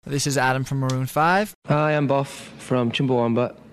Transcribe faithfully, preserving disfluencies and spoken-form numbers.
This is Adam from Maroon five. Hi, I'm Buff from Chumbawamba.